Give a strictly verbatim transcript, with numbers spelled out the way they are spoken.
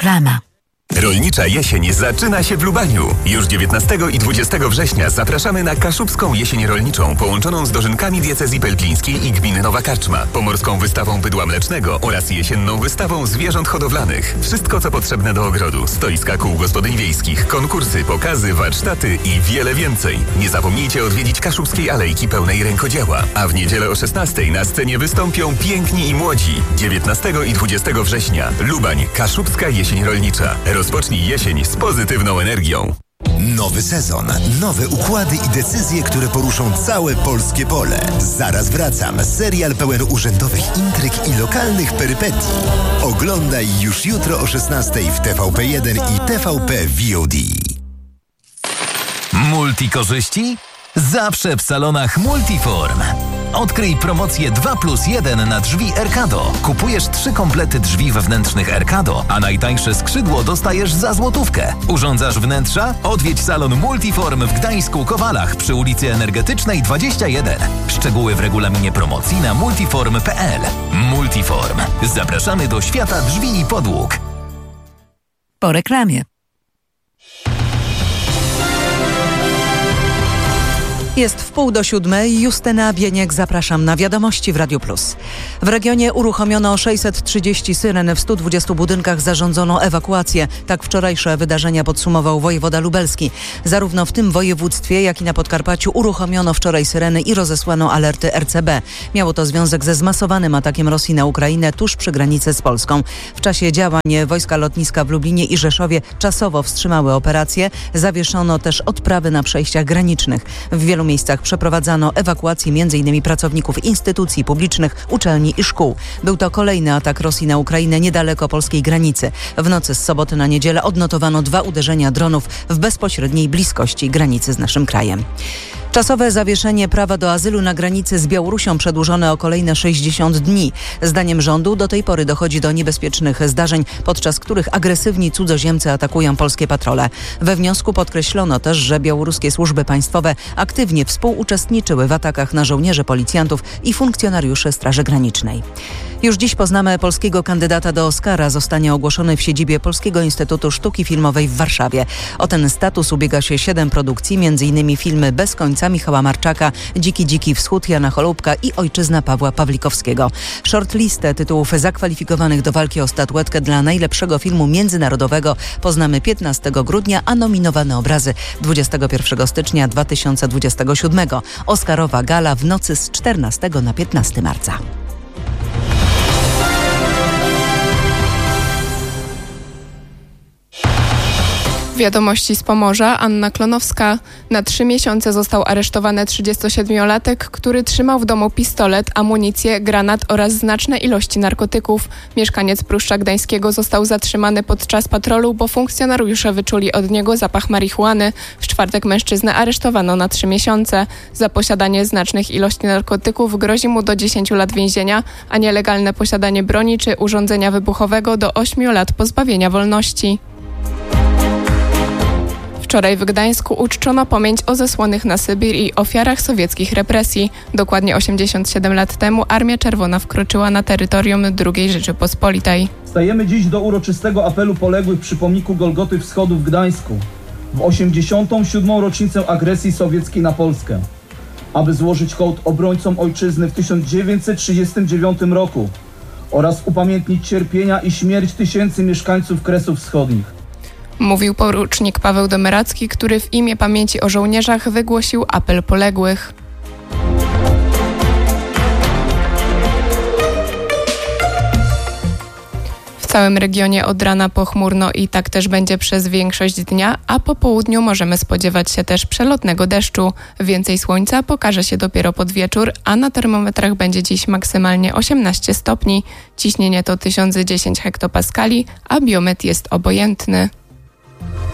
Reklama. Rolnicza jesień zaczyna się w Lubaniu. Już dziewiętnastego i dwudziestego września zapraszamy na Kaszubską Jesień Rolniczą połączoną z dożynkami diecezji pelplińskiej i gminy Nowa Karczma, pomorską wystawą bydła mlecznego oraz jesienną wystawą zwierząt hodowlanych. Wszystko co potrzebne do ogrodu, stoiska kół gospodyń wiejskich, konkursy, pokazy, warsztaty i wiele więcej. Nie zapomnijcie odwiedzić Kaszubskiej Alejki pełnej rękodzieła. A w niedzielę o szesnastej na scenie wystąpią piękni i młodzi. dziewiętnastego i dwudziestego września Lubań, Kaszubska Jesień Rolnicza. Rozpocznij jesień z pozytywną energią. Nowy sezon, nowe układy i decyzje, które poruszą całe polskie pole. Zaraz wracam. Serial pełen urzędowych intryg i lokalnych perypetii. Oglądaj już jutro o szesnastej w T V P jeden i T V P V O D. Multikorzyści? Zawsze w salonach Multiform. Odkryj promocję dwa plus jeden na drzwi Erkado. Kupujesz trzy komplety drzwi wewnętrznych Erkado, a najtańsze skrzydło dostajesz za złotówkę. Urządzasz wnętrza? Odwiedź salon Multiform w Gdańsku Kowalach przy ulicy Energetycznej dwadzieścia jeden. Szczegóły w regulaminie promocji na multiform kropka p l. Multiform. Zapraszamy do świata drzwi i podłóg. Po reklamie. Jest w pół do siódmej. Justyna Bieniek, zapraszam na wiadomości w Radiu Plus. W regionie uruchomiono sześćset trzydzieści syren, w stu dwudziestu budynkach zarządzono ewakuację. Tak wczorajsze wydarzenia podsumował wojewoda lubelski. Zarówno w tym województwie, jak i na Podkarpaciu uruchomiono wczoraj syreny i rozesłano alerty R C B. Miało to związek ze zmasowanym atakiem Rosji na Ukrainę tuż przy granicy z Polską. W czasie działań wojska lotniska w Lublinie i Rzeszowie czasowo wstrzymały operację. Zawieszono też odprawy na przejściach granicznych. W wielu W wielu miejscach przeprowadzano ewakuację między innymi pracowników instytucji publicznych, uczelni i szkół. Był to kolejny atak Rosji na Ukrainę niedaleko polskiej granicy. W nocy z soboty na niedzielę odnotowano dwa uderzenia dronów w bezpośredniej bliskości granicy z naszym krajem. Czasowe zawieszenie prawa do azylu na granicy z Białorusią przedłużone o kolejne sześćdziesiąt dni. Zdaniem rządu do tej pory dochodzi do niebezpiecznych zdarzeń, podczas których agresywni cudzoziemcy atakują polskie patrole. We wniosku podkreślono też, że białoruskie służby państwowe aktywnie współuczestniczyły w atakach na żołnierzy, policjantów i funkcjonariuszy Straży Granicznej. Już dziś poznamy polskiego kandydata do Oscara. Zostanie ogłoszony w siedzibie Polskiego Instytutu Sztuki Filmowej w Warszawie. O ten status ubiega się siedem produkcji, między innymi filmy Bez końca Michała Marczaka, Dziki Dziki Wschód Jana Holubka i Ojczyzna Pawła Pawlikowskiego. Shortlistę tytułów zakwalifikowanych do walki o statuetkę dla najlepszego filmu międzynarodowego poznamy piętnastego grudnia, a nominowane obrazy dwudziestego pierwszego stycznia dwa tysiące dwudziestego siódmego. Oscarowa gala w nocy z czternastego na piętnastego marca. Wiadomości z Pomorza. Anna Klonowska. Na trzy miesiące został aresztowany trzydziestosiedmiolatek, który trzymał w domu pistolet, amunicję, granat oraz znaczne ilości narkotyków. Mieszkaniec Pruszcza Gdańskiego został zatrzymany podczas patrolu, bo funkcjonariusze wyczuli od niego zapach marihuany. W czwartek mężczyznę aresztowano na trzy miesiące. Za posiadanie znacznych ilości narkotyków grozi mu do dziesięciu lat więzienia, a nielegalne posiadanie broni czy urządzenia wybuchowego do ośmiu lat pozbawienia wolności. Wczoraj w Gdańsku uczczono pamięć o zesłanych na Sybir i ofiarach sowieckich represji. Dokładnie osiemdziesiąt siedem lat temu Armia Czerwona wkroczyła na terytorium drugiej Rzeczypospolitej. Stajemy dziś do uroczystego apelu poległych przy pomniku Golgoty Wschodu w Gdańsku w osiemdziesiątą siódmą rocznicę agresji sowieckiej na Polskę, aby złożyć hołd obrońcom ojczyzny w tysiąc dziewięćset trzydziestym dziewiątym roku oraz upamiętnić cierpienia i śmierć tysięcy mieszkańców Kresów Wschodnich. Mówił porucznik Paweł Domeracki, który w imię pamięci o żołnierzach wygłosił apel poległych. W całym regionie od rana pochmurno i tak też będzie przez większość dnia, a po południu możemy spodziewać się też przelotnego deszczu. Więcej słońca pokaże się dopiero pod wieczór, a na termometrach będzie dziś maksymalnie osiemnaście stopni. Ciśnienie to tysiąc dziesięć hektopaskali, a biometr jest obojętny.